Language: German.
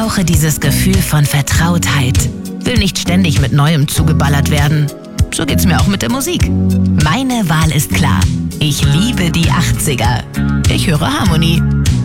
brauche dieses Gefühl von Vertrautheit. Will nicht ständig mit Neuem zugeballert werden. So geht's mir auch mit der Musik. Meine Wahl ist klar. Ich liebe die 80er. Ich höre Harmonie.